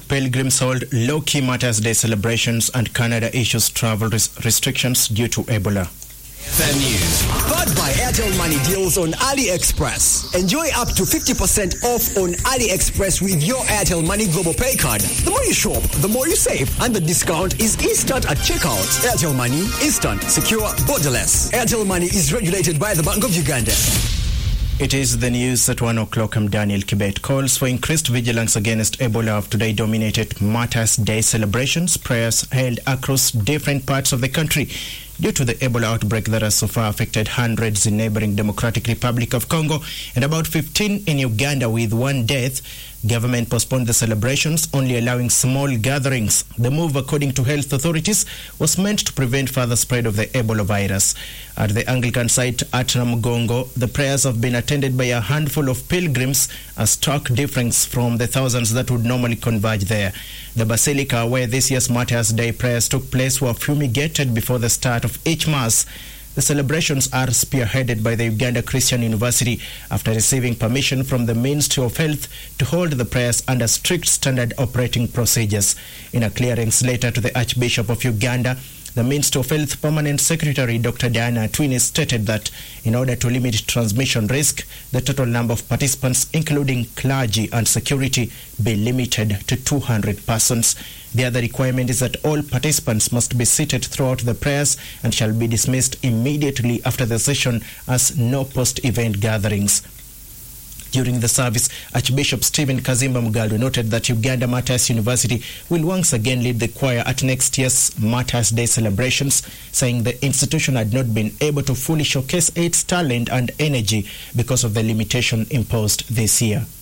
pilgrims hold low-key Martyrs' Day celebrations and Canada issues travel restrictions due to Ebola. FM News. Bought by Airtel Money deals on AliExpress. Enjoy up to 50% off on AliExpress with your Airtel Money Global Pay card. The more you shop, the more you save. And the discount is instant at checkout. Airtel Money, instant, secure, borderless. Airtel Money is regulated by the Bank of Uganda. It is the news at 1 o'clock. I'm Daniel Kibet. Calls for increased vigilance against Ebola have today dominated Martyrs' Day celebrations. Prayers held across different parts of the country. Due to the Ebola outbreak that has so far affected hundreds in neighboring Democratic Republic of Congo and about 15 in Uganda with one death, government postponed the celebrations, only allowing small gatherings. The move, according to health authorities, was meant to prevent further spread of the Ebola virus. At the Anglican site at Namugongo, the prayers have been attended by a handful of pilgrims, a stark difference from the thousands that would normally converge there. The basilica, where this year's Martyrs' Day prayers took place, were fumigated before the start of each Mass. The celebrations are spearheaded by the Uganda Christian University after receiving permission from the Ministry of Health to hold the prayers under strict standard operating procedures. In a clearance letter to the Archbishop of Uganda, the Ministry of Health Permanent Secretary Dr. Diana Twini stated that in order to limit transmission risk, the total number of participants, including clergy and security, be limited to 200 persons. The other requirement is that all participants must be seated throughout the prayers and shall be dismissed immediately after the session as no post-event gatherings. During the service, Archbishop Stephen Kazimba Mugalu noted that Uganda Martyrs University will once again lead the choir at next year's Martyrs' Day celebrations, saying the institution had not been able to fully showcase its talent and energy because of the limitation imposed this year.